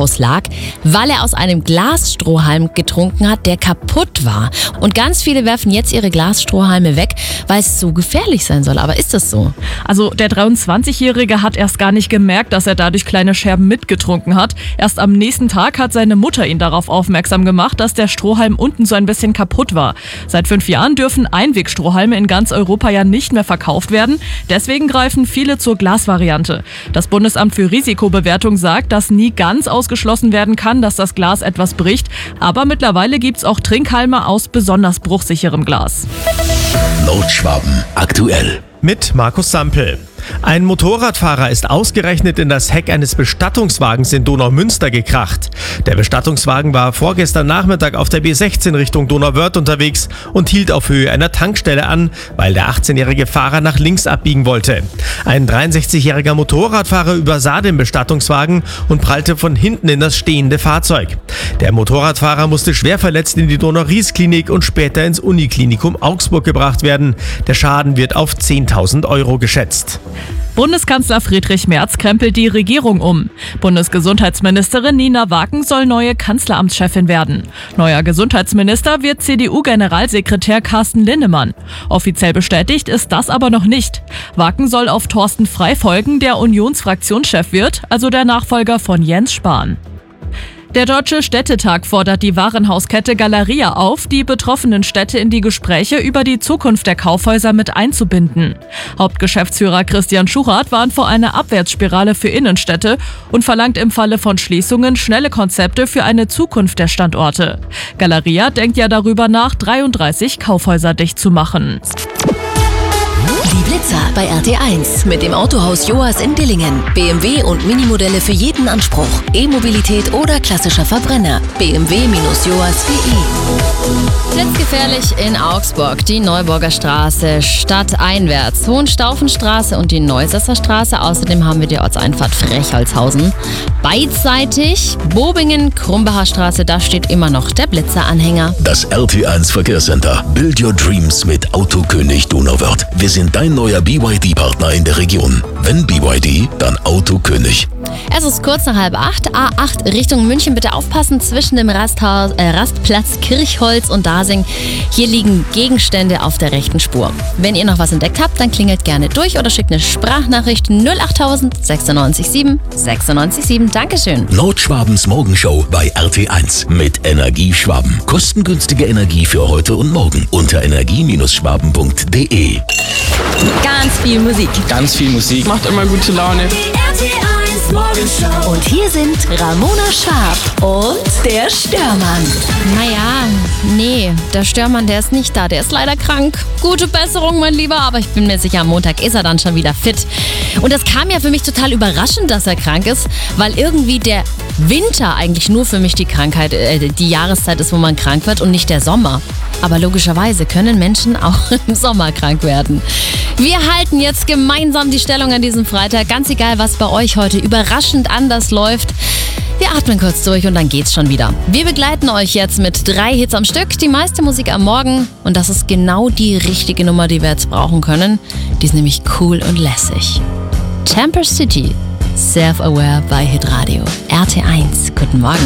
Krankenhaus lag, weil er aus einem Glasstrohhalm getrunken hat, der kaputt war. Und ganz viele werfen jetzt ihre Glasstrohhalme weg, weil es so gefährlich sein soll. Aber ist das so? Also der 23-Jährige hat erst gar nicht gemerkt, dass er dadurch kleine Scherben mitgetrunken hat. Erst am nächsten Tag hat seine Mutter ihn darauf aufmerksam gemacht, dass der Strohhalm unten so ein bisschen kaputt war. Seit 5 Jahren dürfen Einwegstrohhalme in ganz Europa ja nicht mehr verkauft werden. Deswegen greifen viele zur Glasvariante. Das Bundesamt für Risikobewertung sagt, dass nie ganz ausgeschlossen werden kann, dass das Glas etwas bricht. Aber mittlerweile gibt es auch Trinkhalme aus besonders bruchsicherem Glas. Nordschwaben aktuell. Mit Markus Sampel. Ein Motorradfahrer ist ausgerechnet in das Heck eines Bestattungswagens in Donaumünster gekracht. Der Bestattungswagen war vorgestern Nachmittag auf der B16 Richtung Donauwörth unterwegs und hielt auf Höhe einer Tankstelle an, weil der 18-jährige Fahrer nach links abbiegen wollte. Ein 63-jähriger Motorradfahrer übersah den Bestattungswagen und prallte von hinten in das stehende Fahrzeug. Der Motorradfahrer musste schwer verletzt in die Donau-Ries-Klinik und später ins Uniklinikum Augsburg gebracht werden. Der Schaden wird auf 10.000 Euro geschätzt. Bundeskanzler Friedrich Merz krempelt die Regierung um. Bundesgesundheitsministerin Nina Waken soll neue Kanzleramtschefin werden. Neuer Gesundheitsminister wird CDU-Generalsekretär Carsten Linnemann. Offiziell bestätigt ist das aber noch nicht. Waken soll auf Thorsten Frey folgen, der Unionsfraktionschef wird, also der Nachfolger von Jens Spahn. Der Deutsche Städtetag fordert die Warenhauskette Galeria auf, die betroffenen Städte in die Gespräche über die Zukunft der Kaufhäuser mit einzubinden. Hauptgeschäftsführer Christian Schuchart warnt vor einer Abwärtsspirale für Innenstädte und verlangt im Falle von Schließungen schnelle Konzepte für eine Zukunft der Standorte. Galeria denkt ja darüber nach, 33 Kaufhäuser dicht zu machen. Die Blitzer bei RT1 mit dem Autohaus Joas in Dillingen. BMW und Minimodelle für jeden Anspruch. E-Mobilität oder klassischer Verbrenner. bmw-joas.de. Blitzgefährlich in Augsburg, die Neuburger Straße stadteinwärts, Hohenstaufenstraße und die Neusesser Straße. Außerdem haben wir die Ortseinfahrt Frechholzhausen. Beidseitig Bobingen, Krumbacher Straße, da steht immer noch der Blitzeranhänger. Das RT1 Verkehrscenter. Build your dreams mit Autokönig Donauwörth. Wir sind dein neuer BYD-Partner in der Region. Wenn BYD, dann Autokönig. Es ist kurz nach 7:30, A8 Richtung München. Bitte aufpassen zwischen dem Rastplatz Kirchholz und Dasing. Hier liegen Gegenstände auf der rechten Spur. Wenn ihr noch was entdeckt habt, dann klingelt gerne durch oder schickt eine Sprachnachricht 08000 96 7 96 7. Dankeschön. Nordschwabens Morgenshow bei RT1 mit Energieschwaben. Kostengünstige Energie für heute und morgen unter energie-schwaben.de. Ganz viel Musik. Ganz viel Musik. Macht immer gute Laune. RT1 Morgenshow. Und hier sind Ramona Schwab und der Störmann. Naja, nee, der Störmann, der ist nicht da. Der ist leider krank. Gute Besserung, mein Lieber. Aber ich bin mir sicher, am Montag ist er dann schon wieder fit. Und das kam ja für mich total überraschend, dass er krank ist, weil irgendwie der Winter eigentlich nur für mich die Krankheit, die Jahreszeit ist, wo man krank wird und nicht der Sommer. Aber logischerweise können Menschen auch im Sommer krank werden. Wir halten jetzt gemeinsam die Stellung an diesem Freitag. Ganz egal, was bei euch heute überraschend anders läuft. Wir atmen kurz durch und dann geht's schon wieder. Wir begleiten euch jetzt mit 3 Hits am Stück, die meiste Musik am Morgen. Und das ist genau die richtige Nummer, die wir jetzt brauchen können. Die ist nämlich cool und lässig. Temper City, Self-Aware bei Hitradio. RT1, guten Morgen.